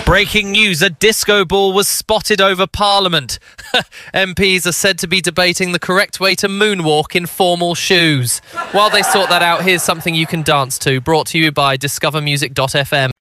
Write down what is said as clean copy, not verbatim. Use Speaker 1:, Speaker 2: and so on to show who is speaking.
Speaker 1: Breaking news, a disco ball was spotted over Parliament. MPs are said to be debating the correct way to moonwalk in formal shoes. While they sort that out, here's something you can dance to, brought to you by discovermusic.fm.